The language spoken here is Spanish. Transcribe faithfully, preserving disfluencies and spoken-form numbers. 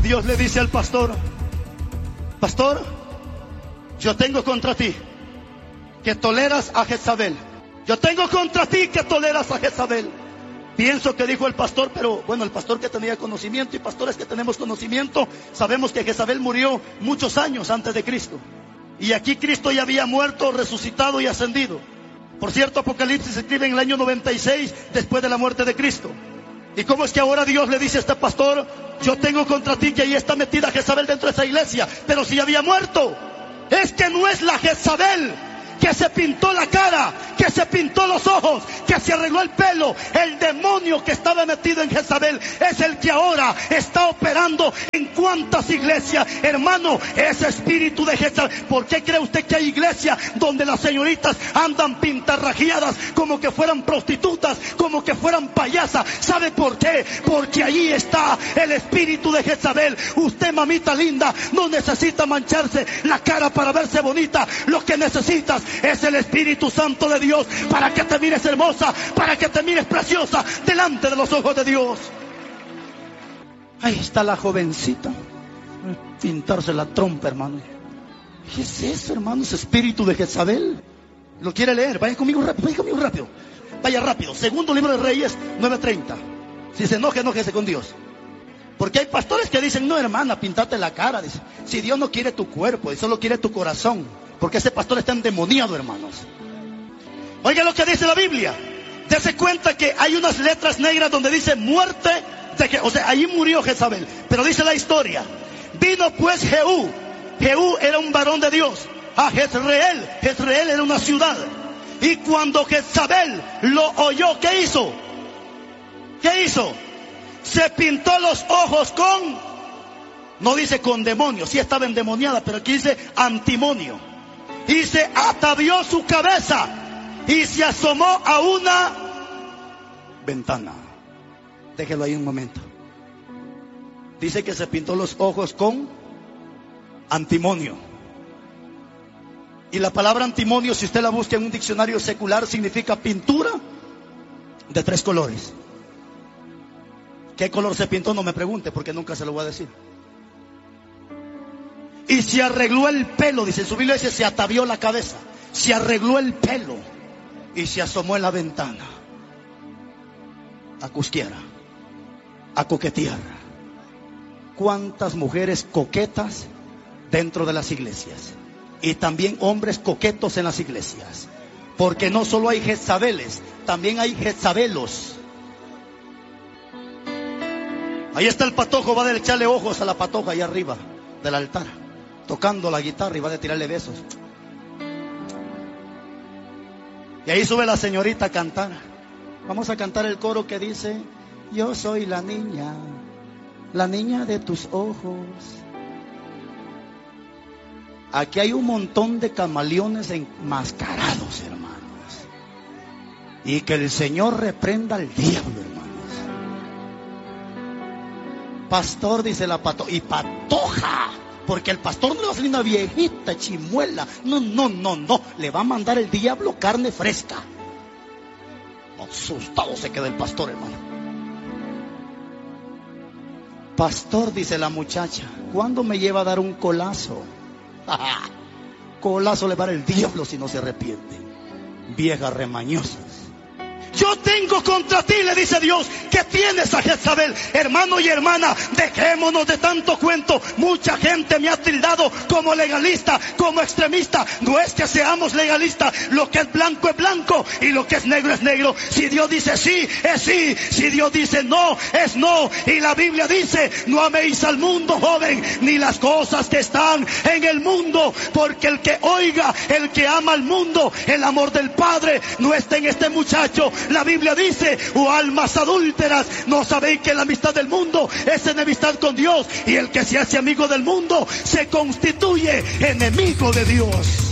Dios le dice al pastor: pastor, yo tengo contra ti que toleras a Jezabel. Yo tengo contra ti que toleras a Jezabel. Pienso que dijo el pastor, pero bueno, el pastor que tenía conocimiento y pastores que tenemos conocimiento, sabemos que Jezabel murió muchos años antes de Cristo. Y aquí Cristo ya había muerto, resucitado y ascendido. Por cierto, Apocalipsis se escribe en el año noventa y seis después de la muerte de Cristo. ¿Y cómo es que ahora Dios le dice a este pastor: yo tengo contra ti que ahí está metida Jezabel dentro de esa iglesia? Pero si había muerto. Es que no es la Jezabel que se pintó la cara, que se pintó los ojos, que se arregló el pelo. El demonio que estaba metido en Jezabel es el que ahora está operando en cuantas iglesias. Hermano, ese espíritu de Jezabel. ¿Por qué cree usted que hay iglesias donde las señoritas andan pintarrajeadas como que fueran prostitutas, como que fueran payasas? ¿Sabe por qué? Porque ahí está el espíritu de Jezabel. Usted, mamita linda, no necesita mancharse la cara para verse bonita. Lo que necesitas es el Espíritu Santo de Dios para que te mires hermosa, para que te mires preciosa delante de los ojos de Dios. Ahí está la jovencita, pintarse la trompa, hermano. ¿Qué es eso, hermano? Ese espíritu de Jezabel. ¿Lo quiere leer? Vaya conmigo rápido, vaya conmigo rápido. Vaya rápido. Segundo libro de Reyes, nueve treinta. Si se enoja, enójese con Dios. Porque hay pastores que dicen: no, hermana, pintate la cara. Dice: si Dios no quiere tu cuerpo, Él solo quiere tu corazón. Porque ese pastor está endemoniado, hermanos. Oiga lo que dice la Biblia. Dese cuenta que hay unas letras negras donde dice muerte de Je- o sea, allí murió Jezabel. Pero dice la historia: vino pues Jehú. Jehú era un varón de Dios a Jezreel. Jezreel era una ciudad. Y cuando Jezabel lo oyó, ¿qué hizo? ¿Qué hizo? Se pintó los ojos con, no dice con demonios, sí estaba endemoniada, pero aquí dice antimonio. Y se atavió su cabeza y se asomó a una ventana. Déjelo ahí un momento. Dice que se pintó los ojos con antimonio. Y la palabra antimonio, si usted la busca en un diccionario secular, significa pintura de tres colores. ¿Qué color se pintó? No me pregunte, porque nunca se lo voy a decir. Y se arregló el pelo, dice en su Biblia, dice: se atavió la cabeza, se arregló el pelo y se asomó en la ventana a cusquear, a coquetear. ¿Cuántas mujeres coquetas dentro de las iglesias? Y también hombres coquetos en las iglesias. Porque no solo hay Jezabeles, también hay Jezabelos. Ahí está el patojo, va a echarle ojos a la patoja ahí arriba del altar, tocando la guitarra, y va a tirarle besos. Y ahí sube la señorita a cantar. Vamos a cantar el coro que dice: yo soy la niña, la niña de tus ojos. Aquí hay un montón de camaleones enmascarados, hermanos. Y que el Señor reprenda al diablo, hermanos. Pastor, dice la patoja, y patoja, porque el pastor no le va a salir una viejita chimuela. No, no, no, no. Le va a mandar el diablo carne fresca. Asustado se queda el pastor, hermano. Pastor, dice la muchacha, ¿cuándo me lleva a dar un colazo? Colazo le va a dar el diablo si no se arrepiente. Viejas remañosas. Yo tengo contra ti, le dice Dios, que tienes a Jezabel. Hermano y hermana, dejémonos de tanto cuento. Mucha gente me ha tildado como legalista, como extremista. No es que seamos legalistas. Lo que es blanco es blanco y lo que es negro es negro. Si Dios dice sí, es sí. Si Dios dice no, es no. Y la Biblia dice: no améis al mundo, joven, ni las cosas que están en el mundo. Porque el que oiga, el que ama al mundo, el amor del Padre no está en este muchacho. La Biblia dice: oh almas adúlteras, ¿no sabéis que la amistad del mundo es enemistad con Dios? Y el que se hace amigo del mundo se constituye enemigo de Dios.